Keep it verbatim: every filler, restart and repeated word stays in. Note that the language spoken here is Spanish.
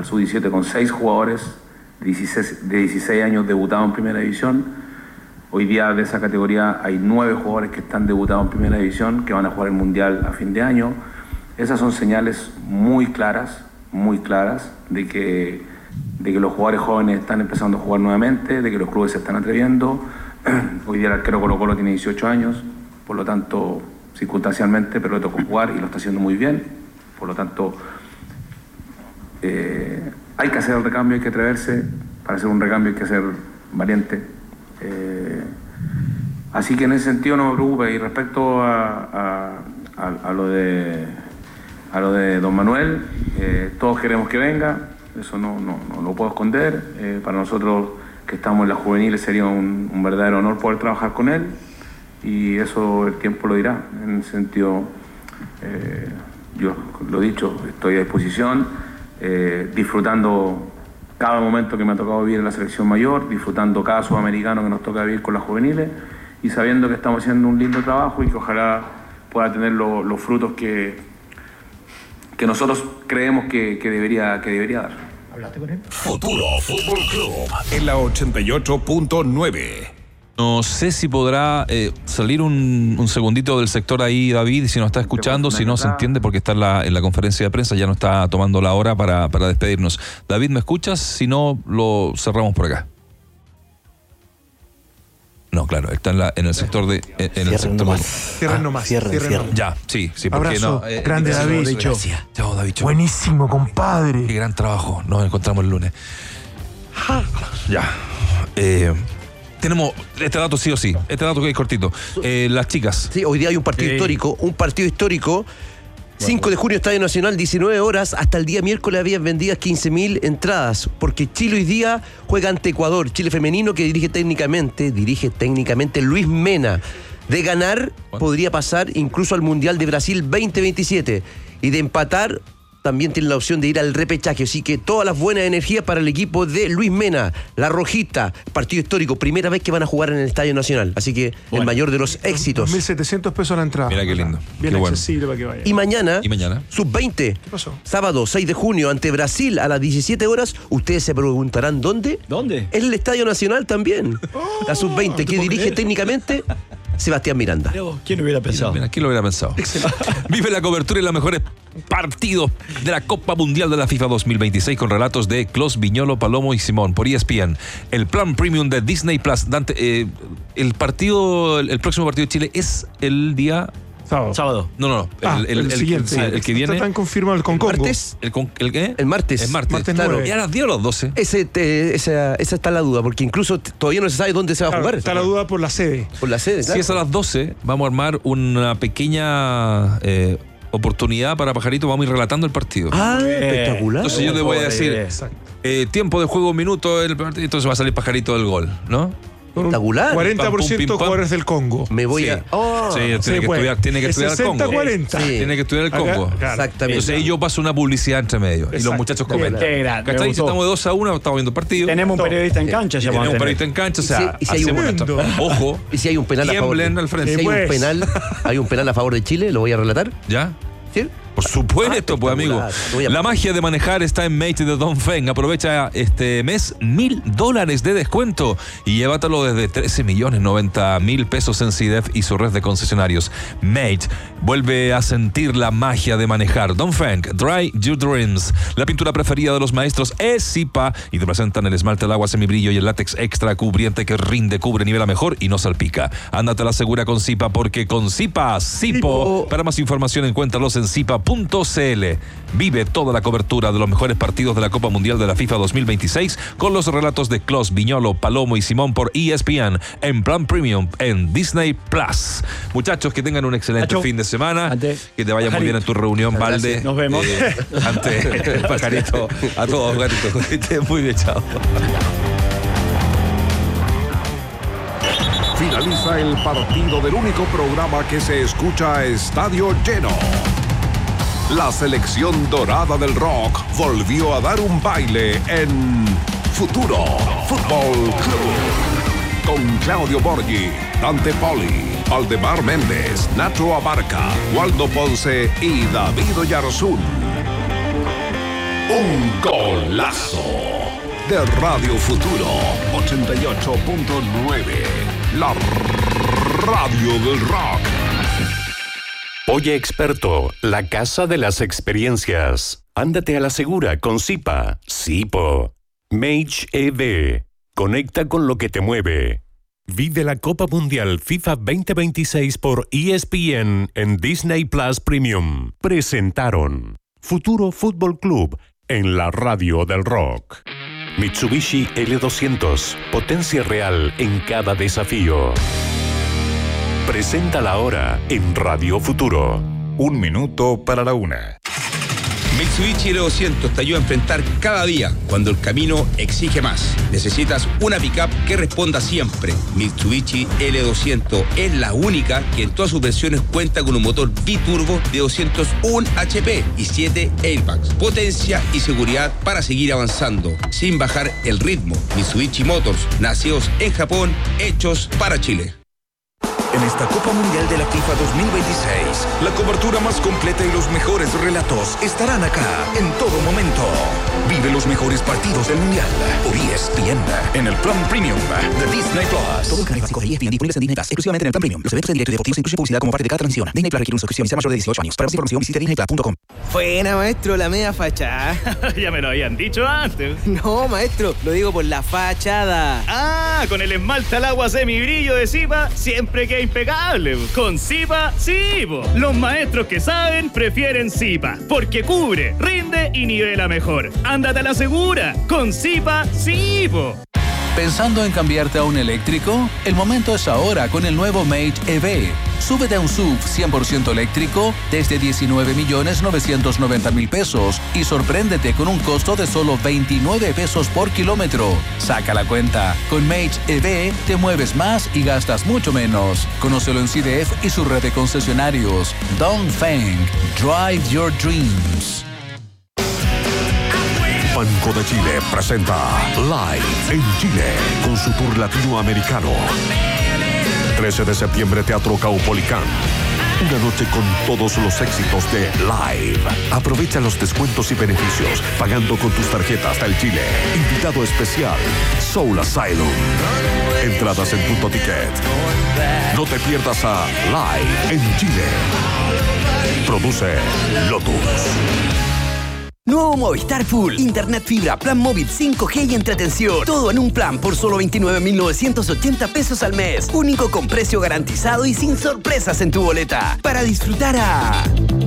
al sub diecisiete con seis jugadores de dieciséis, de dieciséis años debutados en primera división. Hoy día de esa categoría hay nueve jugadores que están debutados en primera división, que van a jugar el Mundial a fin de año. Esas son señales muy claras, muy claras, de que, de que los jugadores jóvenes están empezando a jugar nuevamente, de que los clubes se están atreviendo. Hoy día el arquero Colo Colo tiene dieciocho años, por lo tanto, circunstancialmente, pero le tocó jugar y lo está haciendo muy bien. Por lo tanto, eh, hay que hacer el recambio, hay que atreverse. Para hacer un recambio hay que ser valiente. Eh, así que en ese sentido no me preocupa. Y respecto a, a, a, a lo de a lo de don Manuel, eh, todos queremos que venga, eso no, no, no lo puedo esconder. Eh, para nosotros que estamos en las juveniles sería un, un verdadero honor poder trabajar con él, y eso el tiempo lo dirá. En ese sentido, eh, yo lo he dicho, estoy a disposición, eh, disfrutando cada momento que me ha tocado vivir en la selección mayor, disfrutando cada sudamericano que nos toca vivir con las juveniles, y sabiendo que estamos haciendo un lindo trabajo y que ojalá pueda tener lo, los frutos que, que nosotros creemos que, que, debería, que debería dar. ¿Hablaste con él? Futuro Fútbol Club en la ochenta y ocho punto nueve. No sé si podrá eh, salir un, un segundito del sector ahí, David, si nos está escuchando, si no se entiende porque está en la, en la conferencia de prensa, ya no está tomando la hora para, para despedirnos. David, ¿me escuchas? Si no, lo cerramos por acá. No, claro, está en, la, en el sector de... En, en el sector nomás. Cierren ah, nomás. Cierren, Cierren cierren. nomás. Ya, sí, sí, porque Abrazo no... Eh, grande, David. Gracias. Chao, David. Chau. Buenísimo, compadre. Qué gran trabajo. Nos encontramos el lunes. Ya. Eh... Tenemos este dato sí o sí, este dato que es cortito. Eh, las chicas. Sí, hoy día hay un partido Sí. histórico, un partido histórico. cinco de junio, Estadio Nacional, diecinueve horas. Hasta el día miércoles habían vendidas quince mil entradas. Porque Chile hoy día juega ante Ecuador. Chile femenino que dirige técnicamente, dirige técnicamente Luis Mena. De ganar, podría pasar incluso al Mundial de Brasil veinte veintisiete. Y de empatar, también tiene la opción de ir al repechaje. Así que todas las buenas energías para el equipo de Luis Mena. La Rojita, partido histórico, primera vez que van a jugar en el Estadio Nacional. Así que Bueno. el mayor de los éxitos. mil setecientos pesos la entrada. Mira qué lindo. Bien Qué bueno. accesible para que vaya. Y mañana, Y mañana. sub veinte, ¿Qué pasó? sábado seis de junio, ante Brasil a las diecisiete horas. Ustedes se preguntarán, ¿dónde? ¿Dónde? En el Estadio Nacional también. La sub veinte, ¿te que puedo dirige creer? técnicamente Sebastián Miranda. ¿Quién hubiera pensado? Mira, ¿quién lo hubiera pensado? Vive la cobertura y los mejores partidos de la Copa Mundial de la FIFA dos mil veintiséis con relatos de Clos, Viñolo, Palomo y Simón por E S P N. El plan premium de Disney Plus. Dante, eh, el partido, el, el próximo partido de Chile es el día... Sábado. Sábado. No, no, no. Ah, el, el, el el- siguiente. sí, el que viene... Está tan confirmado el con Congo. ¿Martes? El, con- ¿El qué? El martes. El martes. Martes Claro. nueve. ¿Y a las diez o a las doce? Ese, te- esa, esa está la duda, porque incluso t- todavía no se sabe dónde se va a Claro, jugar. está la duda por la sede. Por la sede, Si claro. es a las doce, vamos a armar una pequeña eh, oportunidad para Pajarito. Vamos a ir relatando el partido. Ah, Muy bien. espectacular. Entonces yo le voy a decir, Exacto. eh, tiempo de juego, un minuto, el partido, entonces va a salir Pajarito del gol, ¿no? Con un Espectacular. cuarenta por Pam, pum, ciento pim, pam. jugadores del Congo. Me voy Sí. a... Oh, Sí, tiene Se que puede. estudiar, tiene que Es estudiar el sesenta Congo. cuarenta. Sí. Tiene que estudiar el Acá, Congo. claro. Exactamente. Entonces ahí yo paso una publicidad entre medio y los Exacto. muchachos Qué comentan. Qué grande, me ¿Cachai? Si gustó. estamos de dos a uno, estamos viendo el partido. Tenemos un periodista en cancha, Y ya tenemos vamos a un tener. periodista en cancha, o Y sea, si- y si hay un hacemos esto. momento. Ojo, Y si hay un penal a favor. tiemblen al frente. Si hay un Pues. penal, hay un penal a favor de Chile, lo voy a relatar. ¿Ya? ¿Sí? Por supuesto, Ah, pues amigo. espectacular. Te voy a- La magia de manejar está en Mate de Dongfeng. Aprovecha este mes mil dólares de descuento y llévatelo desde trece millones noventa mil pesos en C I D E F y su red de concesionarios. Mate vuelve a sentir la magia de manejar. Dongfeng, Dry Your Dreams. La pintura preferida de los maestros es Zipa y te presentan el esmalte al agua semibrillo y el látex extra cubriente que rinde, cubre, nivela mejor y no salpica. Ándate a la segura con Zipa porque con Zipa, Zipo. Zipo. Para más información encuéntralos en zipa punto c l. Vive toda la cobertura de los mejores partidos de la Copa Mundial de la FIFA dos mil veintiséis con los relatos de Clos, Viñolo, Palomo y Simón por E S P N en plan premium en Disney Plus. Muchachos, que tengan un excelente Nacho, fin de semana. ante- Que te vaya muy bien en tu reunión, Valde. Nos vemos. Eh, ante Pajarito. A todos, Pajarito. Que estén muy bien, chao. Finaliza el partido del único programa que se escucha a estadio lleno. La selección dorada del rock volvió a dar un baile en Futuro Fútbol Club. Con Claudio Borghi, Dante Poli, Aldemar Méndez, Nacho Abarca, Waldo Ponce y David Oyarzún. Un golazo de Radio Futuro ochenta y ocho punto nueve, la radio del rock. Oye Experto, la casa de las experiencias. Ándate a la segura con Zipa. Zipo. Mage E V. Conecta con lo que te mueve. Vive la Copa Mundial FIFA veinte veintiséis por E S P N en Disney Plus Premium. Presentaron Futuro Fútbol Club en la radio del rock. Mitsubishi L doscientos. Potencia real en cada desafío. Presenta la hora en Radio Futuro. Un minuto para la una. Mitsubishi L doscientos te ayuda a enfrentar cada día cuando el camino exige más. Necesitas una pickup que responda siempre. Mitsubishi L doscientos es la única que en todas sus versiones cuenta con un motor biturbo de doscientos uno H P y siete airbags. Potencia y seguridad para seguir avanzando sin bajar el ritmo. Mitsubishi Motors, nacidos en Japón, hechos para Chile. En esta Copa Mundial de la FIFA dos mil veintiséis, la cobertura más completa y los mejores relatos estarán acá en todo momento. Vive los mejores partidos del Mundial por E S P N en el plan Premium de Disney Plus. Todo el canal básico de E S P N disponibles en Disney Plus, exclusivamente en el plan Premium. Los eventos en directo y deportivos incluyen publicidad como parte de cada transmisión. Disney Plus requiere una suscripción y sea mayor de dieciocho años. Para más información visite disney plus punto com. Buena, maestro, la media fachada. Ya me lo habían dicho antes. No, maestro, lo digo por la fachada. Ah, con el esmalte al agua semibrillo de Zipa, siempre queda impecable. Con Zipa, sí, po. Los maestros que saben prefieren Zipa, porque cubre, rinde y nivela mejor. Ándate a la segura. Con Zipa, sí, po. ¿Pensando en cambiarte a un eléctrico? El momento es ahora con el nuevo Mage E V. Súbete a un S U V cien por ciento eléctrico desde diecinueve millones novecientos noventa mil pesos y sorpréndete con un costo de solo veintinueve pesos por kilómetro. Saca la cuenta. Con Mage E V te mueves más y gastas mucho menos. Conócelo en C D F y su red de concesionarios. Dongfeng. Drive your dreams. Banco de Chile presenta Live en Chile con su tour latinoamericano. trece de septiembre, Teatro Caupolicán. Una noche con todos los éxitos de Live. Aprovecha los descuentos y beneficios pagando con tus tarjetas del Chile. Invitado especial, Soul Asylum. Entradas en Punto Ticket. No te pierdas a Live en Chile. Produce Lotus. Nuevo Movistar Full. Internet fibra, plan móvil cinco G y entretención. Todo en un plan por solo veintinueve mil novecientos ochenta pesos al mes. Único con precio garantizado y sin sorpresas en tu boleta. Para disfrutar a...